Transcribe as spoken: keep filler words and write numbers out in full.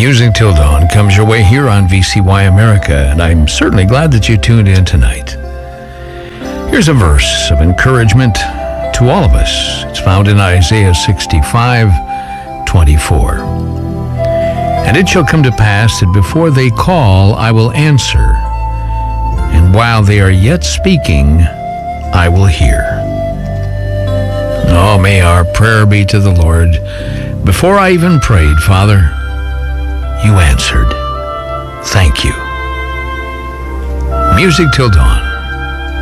Music Till Dawn comes your way here on V C Y America, and I'm certainly glad that you tuned in tonight. Here's a verse of encouragement to all of us. It's found in Isaiah sixty-five twenty-four. And it shall come to pass that before they call, I will answer, and while they are yet speaking, I will hear. Oh, may our prayer be to the Lord. Before I even prayed, Father, you answered. Thank you. Music Till Dawn.